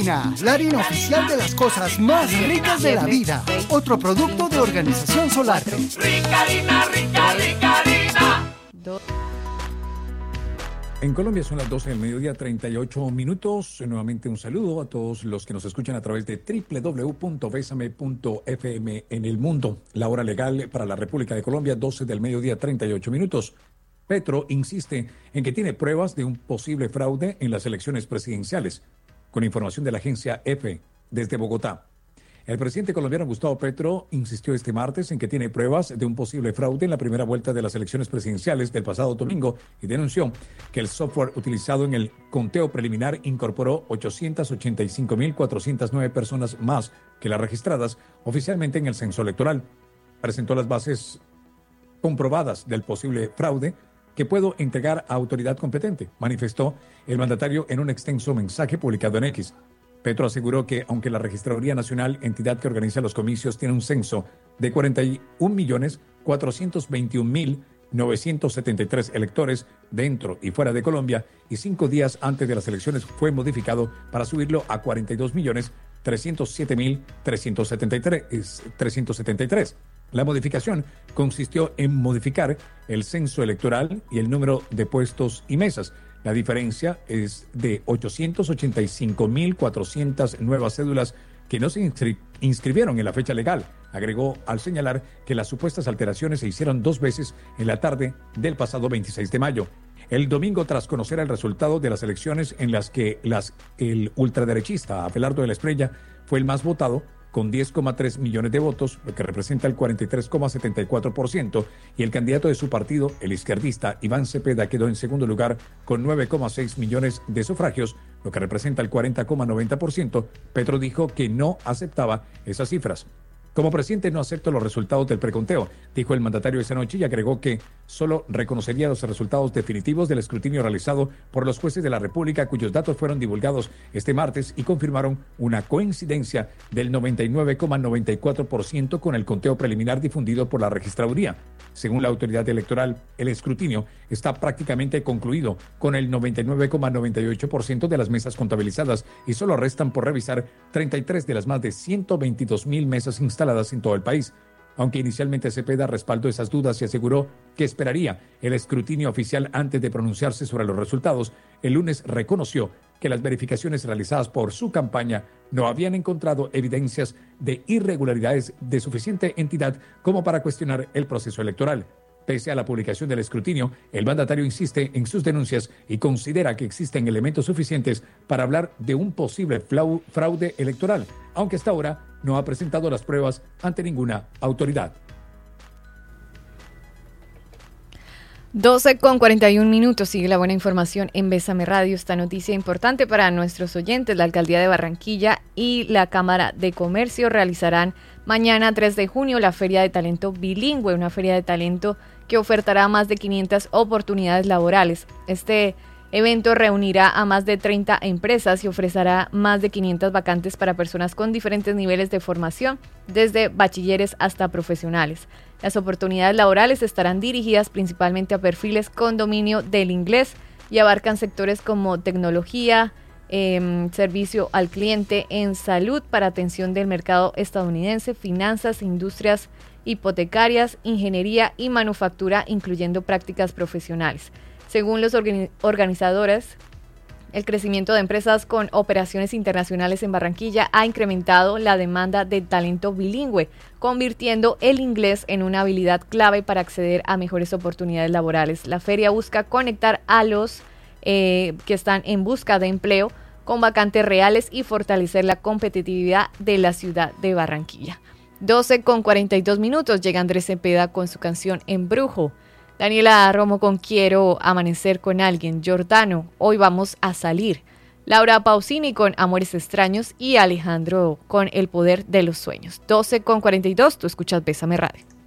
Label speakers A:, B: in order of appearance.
A: Ricarina, la harina oficial de las cosas más ricas de la vida. Otro producto de Organización Solarte.
B: Ricarina, Ricarina.
C: En Colombia son las 12 del mediodía, 38 minutos. Nuevamente un saludo a todos los que nos escuchan a través de www.besame.fm en el mundo. La hora legal para la República de Colombia, 12 del mediodía, 38 minutos. Petro insiste en que tiene pruebas de un posible fraude en las elecciones presidenciales. Con información de la agencia EFE desde Bogotá. El presidente colombiano Gustavo Petro insistió este martes en que tiene pruebas de un posible fraude en la primera vuelta de las elecciones presidenciales del pasado domingo y denunció que el software utilizado en el conteo preliminar incorporó 885.409 personas más que las registradas oficialmente en el censo electoral. Presentó las bases comprobadas del posible fraude que puedo entregar a autoridad competente, manifestó el mandatario en un extenso mensaje publicado en X. Petro aseguró que, aunque la Registraduría Nacional, entidad que organiza los comicios, tiene un censo de 41.421.973 electores dentro y fuera de Colombia, y 5 días antes de las elecciones fue modificado para subirlo a 42.307.373. La modificación consistió en modificar el censo electoral y el número de puestos y mesas. La diferencia es de 885.400 nuevas cédulas que no se inscribieron en la fecha legal. Agregó al señalar que las supuestas alteraciones se hicieron 2 veces en la tarde del pasado 26 de mayo. El domingo, tras conocer el resultado de las elecciones en las que el ultraderechista Abelardo de la Espriella fue el más votado, con 10,3 millones de votos, lo que representa el 43,74%, y el candidato de su partido, el izquierdista Iván Cepeda, quedó en segundo lugar con 9,6 millones de sufragios, lo que representa el 40,90%, Petro dijo que no aceptaba esas cifras. Como presidente no acepto los resultados del preconteo, dijo el mandatario esa noche, y agregó que solo reconocería los resultados definitivos del escrutinio realizado por los jueces de la República, cuyos datos fueron divulgados este martes y confirmaron una coincidencia del 99,94% con el conteo preliminar difundido por la Registraduría. Según la autoridad electoral, el escrutinio está prácticamente concluido con el 99,98% de las mesas contabilizadas y solo restan por revisar 33 de las más de 122.000 mesas instaladas en todo el país. Aunque inicialmente Cepeda respaldó esas dudas y aseguró que esperaría el escrutinio oficial antes de pronunciarse sobre los resultados, el lunes reconoció que las verificaciones realizadas por su campaña no habían encontrado evidencias de irregularidades de suficiente entidad como para cuestionar el proceso electoral. Pese a la publicación del escrutinio, el mandatario insiste en sus denuncias y considera que existen elementos suficientes para hablar de un posible fraude electoral, aunque hasta ahora no ha presentado las pruebas ante ninguna autoridad.
D: 12:41. Sigue la buena información en Bésame Radio. Esta noticia importante para nuestros oyentes. La Alcaldía de Barranquilla y la Cámara de Comercio realizarán mañana 3 de junio la Feria de Talento Bilingüe, una feria de talento que ofertará más de 500 oportunidades laborales. Este evento reunirá a más de 30 empresas y ofrecerá más de 500 vacantes para personas con diferentes niveles de formación, desde bachilleres hasta profesionales. Las oportunidades laborales estarán dirigidas principalmente a perfiles con dominio del inglés y abarcan sectores como tecnología, servicio al cliente, en salud para atención del mercado estadounidense, finanzas, industrias hipotecarias, ingeniería y manufactura, incluyendo prácticas profesionales. Según los organizadores, el crecimiento de empresas con operaciones internacionales en Barranquilla ha incrementado la demanda de talento bilingüe, convirtiendo el inglés en una habilidad clave para acceder a mejores oportunidades laborales. La feria busca conectar a los que están en busca de empleo con vacantes reales y fortalecer la competitividad de la ciudad de Barranquilla. 12:42. Llega Andrés Cepeda con su canción Embrujo. Daniela Romo con Quiero amanecer con alguien. Giordano, Hoy vamos a salir. Laura Pausini con Amores extraños y Alejandro con El poder de los sueños. 12:42. Tú escuchas Bésame Radio.